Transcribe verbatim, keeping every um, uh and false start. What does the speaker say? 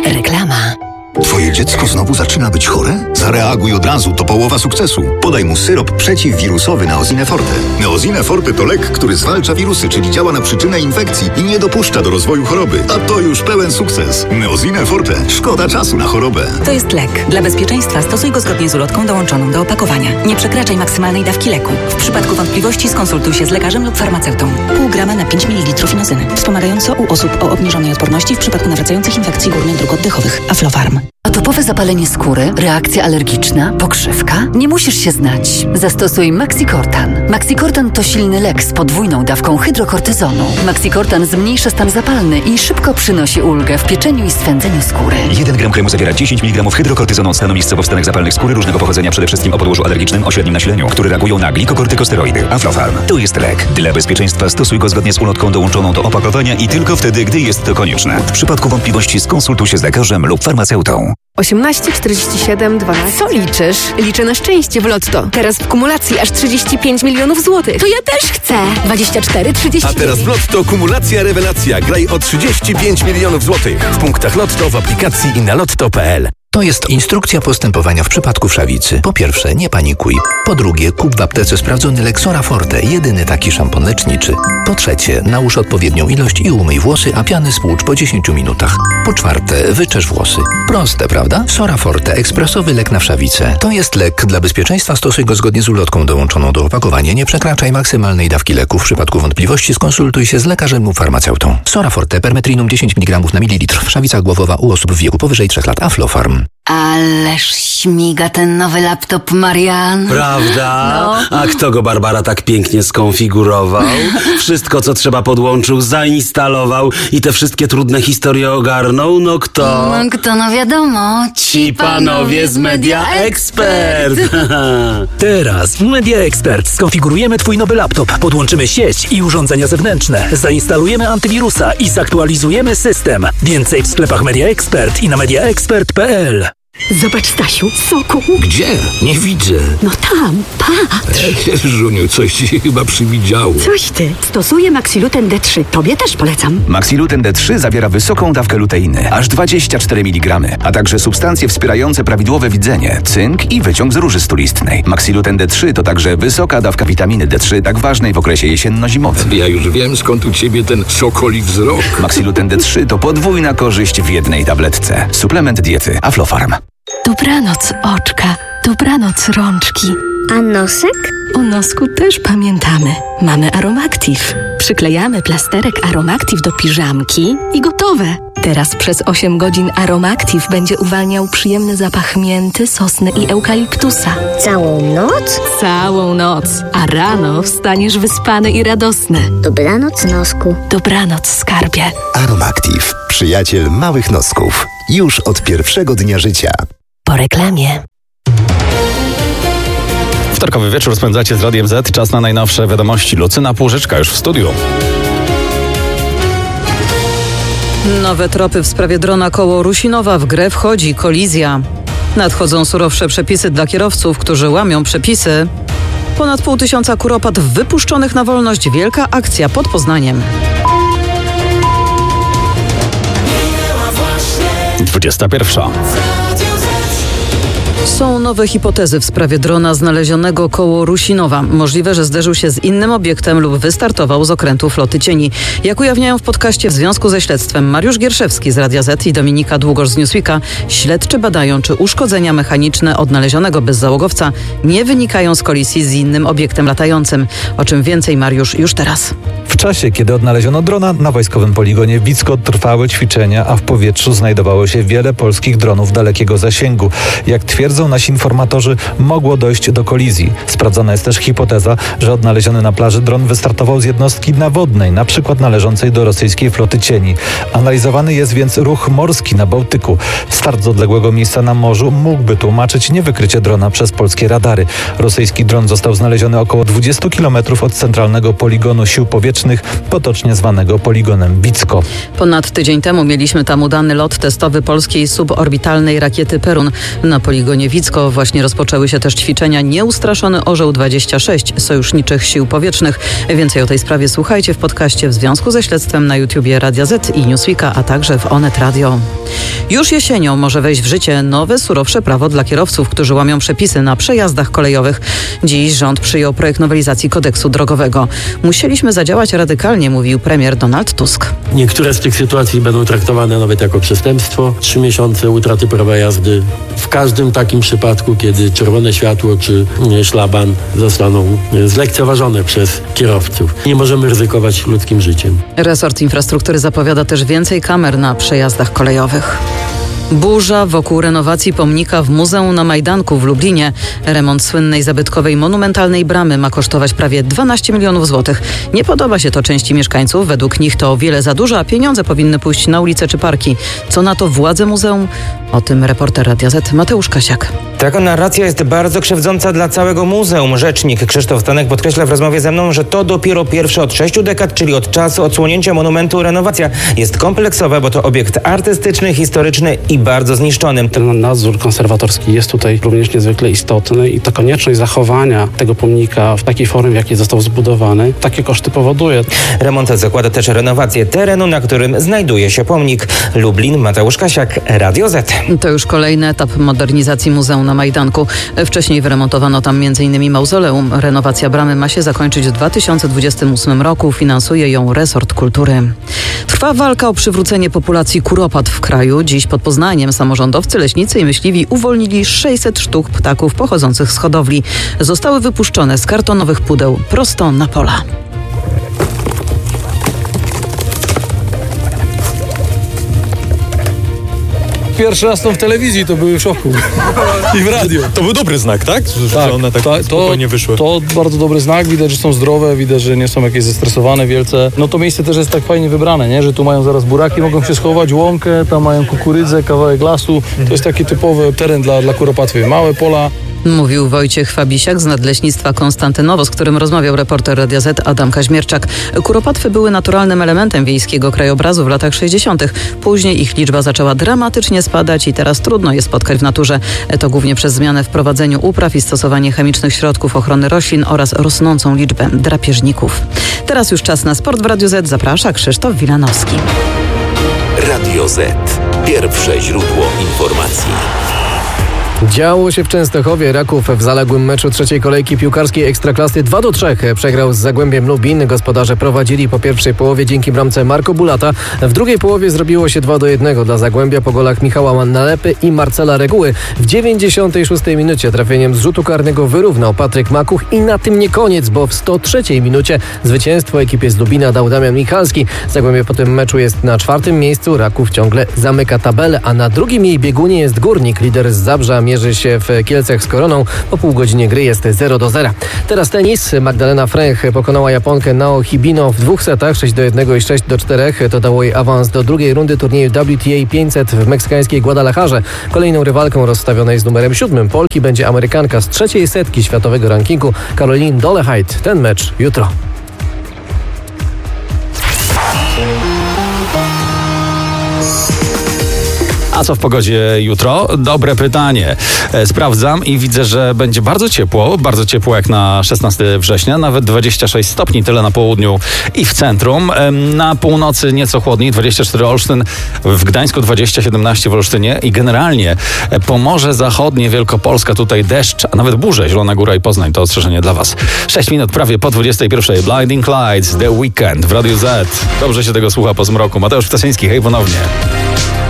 Reklama. Twoje dziecko znowu zaczyna być chore? Zareaguj od razu, to połowa sukcesu. Podaj mu syrop przeciwwirusowy Neosine Forte. Neosine Forte to lek, który zwalcza wirusy, czyli działa na przyczynę infekcji i nie dopuszcza do rozwoju choroby. A to już pełen sukces. Neosine Forte. Szkoda czasu na chorobę. To jest lek. Dla bezpieczeństwa stosuj go zgodnie z ulotką dołączoną do opakowania. Nie przekraczaj maksymalnej dawki leku. W przypadku wątpliwości skonsultuj się z lekarzem lub farmaceutą. Pół grama na pięć mililitrów inozyny. Wspomagająco u osób o obniżonej odporności w przypadku nawracających infekcji górnych dróg oddechowych. Aflofarm. Atopowe zapalenie skóry, reakcja alergiczna, pokrzywka? Nie musisz się znać. Zastosuj Maxicortan. Maxicortan to silny lek z podwójną dawką hydrokortyzonu. Maxicortan zmniejsza stan zapalny i szybko przynosi ulgę w pieczeniu i swędzeniu skóry. jeden gram kremu zawiera dziesięć miligramów hydrokortyzonu od stanu miejscowo w stanach zapalnych skóry różnego pochodzenia, przede wszystkim o podłożu alergicznym o średnim nasileniu, które reagują na glikokortykosteroidy. Aflofarm. To jest lek. Dla bezpieczeństwa stosuj go zgodnie z ulotką dołączoną do opakowania i tylko wtedy, gdy jest to konieczne. W przypadku wątpliwości skonsultuj się z lekarzem lub farmaceutą. osiemnaście, czterdzieści siedem, dwanaście. Co liczysz? Liczę na szczęście w Lotto. Teraz w kumulacji aż trzydzieści pięć milionów złotych. To ja też chcę. dwadzieścia cztery, trzydzieści dziewięć. A teraz w Lotto kumulacja rewelacja. Graj o trzydzieści pięć milionów złotych. W punktach Lotto, w aplikacji i na lotto kropka p l. To jest instrukcja postępowania w przypadku wszawicy. Po pierwsze, nie panikuj. Po drugie, kup w aptece sprawdzony lek Sora Forte, jedyny taki szampon leczniczy. Po trzecie, nałóż odpowiednią ilość i umyj włosy, a piany spłucz po dziesięciu minutach. Po czwarte, wyczesz włosy. Proste, prawda? Sora Forte, ekspresowy lek na wszawicę. To jest lek. Dla bezpieczeństwa stosuj go zgodnie z ulotką dołączoną do opakowania. Nie przekraczaj maksymalnej dawki leku. W przypadku wątpliwości skonsultuj się z lekarzem lub farmaceutą. Sora Forte, permetrinum dziesięć miligramów na mililitr. Wszawica głowowa u osób w wieku powyżej trzech lat. Aflofarm. Ależ śmiga ten nowy laptop, Marian. Prawda? No. A kto go, Barbara, tak pięknie skonfigurował? Wszystko, co trzeba, podłączył, zainstalował i te wszystkie trudne historie ogarnął? No kto? No kto, no wiadomo. Ci panowie z Media Expert. Teraz w Media Expert skonfigurujemy Twój nowy laptop, podłączymy sieć i urządzenia zewnętrzne, zainstalujemy antywirusa i zaktualizujemy system. Więcej w sklepach Media Expert i na media expert kropka p l. Zobacz, Stasiu, soku. Gdzie? Nie widzę. No tam, patrz. Ech, Żuniu, coś ci się chyba przywidziało. Coś ty. Stosuję Maxiluten D trzy. Tobie też polecam. Maxiluten D trzy zawiera wysoką dawkę luteiny, aż dwadzieścia cztery miligramy, a także substancje wspierające prawidłowe widzenie, cynk i wyciąg z róży stulistnej. Maxiluten D trzy to także wysoka dawka witaminy D trzy, tak ważnej w okresie jesienno-zimowym. Ja już wiem, skąd u ciebie ten sokoli wzrok. Maxiluten D trzy to podwójna korzyść w jednej tabletce. Suplement diety Aflofarm. Dobranoc oczka, dobranoc rączki. A nosek? O nosku też pamiętamy. Mamy Aromactive. Przyklejamy plasterek Aromactive do piżamki i gotowe. Teraz przez osiem godzin Aromactive będzie uwalniał przyjemny zapach mięty, sosny i eukaliptusa. Całą noc? Całą noc. A rano wstaniesz wyspany i radosny. Dobranoc, nosku. Dobranoc, skarbie. Aromactive. Przyjaciel małych nosków. Już od pierwszego dnia życia. Po reklamie. Wtorkowy wieczór spędzacie z Radiem Z. Czas na najnowsze wiadomości. Lucyna Półżyczka już w studiu. Nowe tropy w sprawie drona koło Rusinowa. W grę wchodzi kolizja. Nadchodzą surowsze przepisy dla kierowców, którzy łamią przepisy. Ponad pół tysiąca kuropat wypuszczonych na wolność. Wielka akcja pod Poznaniem. dwudziesta pierwsza. Są nowe hipotezy w sprawie drona znalezionego koło Rusinowa. Możliwe, że zderzył się z innym obiektem lub wystartował z okrętu floty cieni. Jak ujawniają w podcaście w związku ze śledztwem Mariusz Gierszewski z Radia Z i Dominika Długosz z Newsweeka, śledczy badają, czy uszkodzenia mechaniczne odnalezionego bezzałogowca nie wynikają z kolizji z innym obiektem latającym. O czym więcej, Mariusz, już teraz. W czasie, kiedy odnaleziono drona, na wojskowym poligonie Wicko trwały ćwiczenia, a w powietrzu znajdowało się wiele polskich dronów dalekiego zasięgu. Jak twierdzą nasi informatorzy, mogło dojść do kolizji. Sprawdzona jest też hipoteza, że odnaleziony na plaży dron wystartował z jednostki nawodnej, na przykład należącej do rosyjskiej floty cieni. Analizowany jest więc ruch morski na Bałtyku. Start z odległego miejsca na morzu mógłby tłumaczyć niewykrycie drona przez polskie radary. Rosyjski dron został znaleziony około dwudziestu kilometrów od centralnego poligonu sił powietrznych, potocznie zwanego poligonem Wicko. Ponad tydzień temu mieliśmy tam udany lot testowy polskiej suborbitalnej rakiety Perun. Na poligonie Wicko właśnie rozpoczęły się też ćwiczenia Nieustraszony Orzeł dwadzieścia sześć sojuszniczych sił powietrznych. Więcej o tej sprawie słuchajcie w podcaście w związku ze śledztwem na YouTubie Radia Z i Newsweeka, a także w Onet Radio. Już jesienią może wejść w życie nowe, surowsze prawo dla kierowców, którzy łamią przepisy na przejazdach kolejowych. Dziś rząd przyjął projekt nowelizacji kodeksu drogowego. Musieliśmy zadziałać radykalnie, mówił premier Donald Tusk. Niektóre z tych sytuacji będą traktowane nawet jako przestępstwo. Trzy miesiące utraty prawa jazdy. W każdym takim przypadku, kiedy czerwone światło czy szlaban zostaną zlekceważone przez kierowców. Nie możemy ryzykować ludzkim życiem. Resort Infrastruktury zapowiada też więcej kamer na przejazdach kolejowych. Burza wokół renowacji pomnika w Muzeum na Majdanku w Lublinie. Remont słynnej zabytkowej monumentalnej bramy ma kosztować prawie dwanaście milionów złotych. Nie podoba się to części mieszkańców. Według nich to o wiele za dużo, a pieniądze powinny pójść na ulice czy parki. Co na to władze muzeum? O tym reporter Radia Z Mateusz Kasiak. Taka narracja jest bardzo krzywdząca dla całego muzeum. Rzecznik Krzysztof Stanek podkreśla w rozmowie ze mną, że to dopiero pierwsze od sześciu dekad, czyli od czasu odsłonięcia monumentu, renowacja jest kompleksowa, bo to obiekt artystyczny, historyczny i bardzo zniszczony. Ten nadzór konserwatorski jest tutaj również niezwykle istotny i to konieczność zachowania tego pomnika w takiej formie, w jakiej został zbudowany, takie koszty powoduje. Remont zakłada też renowację terenu, na którym znajduje się pomnik. Lublin, Mateusz Kasiak, Radio Z. To już kolejny etap modernizacji Muzeum na Majdanku. Wcześniej wyremontowano tam między innymi mauzoleum. Renowacja bramy ma się zakończyć w dwa tysiące dwudziestym ósmym roku. Finansuje ją resort kultury. Trwa walka o przywrócenie populacji kuropatw w kraju. Dziś pod Poznaniem samorządowcy, leśnicy i myśliwi uwolnili sześćset sztuk ptaków pochodzących z hodowli. Zostały wypuszczone z kartonowych pudeł prosto na pola. Pierwszy raz są w telewizji, to były w szoku. I w radio. To był dobry znak, tak? Że, tak, że one tak ta, spokojnie to, wyszły. To bardzo dobry znak, widać, że są zdrowe, widać, że nie są jakieś zestresowane wielce. No to miejsce też jest tak fajnie wybrane, nie? Że tu mają zaraz buraki, mogą się schować, łąkę, tam mają kukurydzę, kawałek lasu. To jest taki typowy teren dla, dla kuropatwy. Małe pola. Mówił Wojciech Fabisiak z Nadleśnictwa Konstantynowo, z którym rozmawiał reporter Radia Z Adam Kaźmierczak. Kuropatwy były naturalnym elementem wiejskiego krajobrazu w latach sześćdziesiątych. Później ich liczba zaczęła dramatycznie spadać i teraz trudno je spotkać w naturze. To głównie przez zmianę w prowadzeniu upraw i stosowanie chemicznych środków ochrony roślin oraz rosnącą liczbę drapieżników. Teraz już czas na sport w Radiu Z. Zaprasza Krzysztof Wilanowski. Radio Z. Pierwsze źródło informacji. Działo się w Częstochowie. Raków w zaległym meczu trzeciej kolejki piłkarskiej Ekstraklasy dwa do trzech przegrał z Zagłębiem Lubin. Gospodarze prowadzili po pierwszej połowie dzięki bramce Marco Bulata. W drugiej połowie zrobiło się dwa do jednego dla Zagłębia po golach Michała Mannalepy i Marcela Reguły. W dziewięćdziesiątej szóstej minucie trafieniem z rzutu karnego wyrównał Patryk Makuch i na tym nie koniec, bo w sto trzeciej minucie zwycięstwo ekipie z Lubina dał Damian Michalski. Zagłębie po tym meczu jest na czwartym miejscu. Raków ciągle zamyka tabelę, a na drugim jej biegunie jest Górnik. Lider z Zabrza mierzy się w Kielcach z Koroną. Po pół godzinie gry jest zero do zera. Teraz tenis. Magdalena Fręch pokonała Japonkę Nao Hibino w dwóch setach sześć do jednego i sześć do czterech. To dało jej awans do drugiej rundy turnieju W T A pięćset w meksykańskiej Guadalajarze. Kolejną rywalką rozstawionej z numerem siódmym Polki będzie Amerykanka z trzeciej setki światowego rankingu Caroline Dolehide. Ten mecz jutro. A co w pogodzie jutro? Dobre pytanie. Sprawdzam i widzę, że będzie bardzo ciepło, bardzo ciepło jak na szesnastego września, nawet dwadzieścia sześć stopni, tyle na południu i w centrum. Na północy nieco chłodniej, dwadzieścia cztery Olsztyn, w Gdańsku dwadzieścia siedemnaście w Olsztynie i generalnie Pomorze Zachodnie, Wielkopolska, tutaj deszcz, a nawet burze, Zielona Góra i Poznań, to ostrzeżenie dla Was. sześć minut prawie po dwudziestej pierwszej. Blinding Lights, The Weekend w Radiu Z. Dobrze się tego słucha po zmroku. Mateusz Ptaszyński, hej ponownie.